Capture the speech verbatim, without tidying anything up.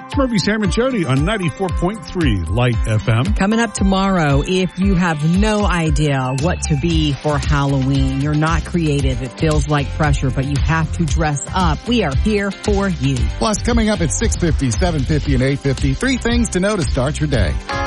It's Murphy, Sam, and Jody on ninety-four point three Light F M. Coming up tomorrow, if you have no idea what to be for Halloween, you're not creative, it feels like pressure, but you have to dress up, we are here for you. Plus, coming up at six fifty, seven fifty, and eight fifty, three things to know to start your day.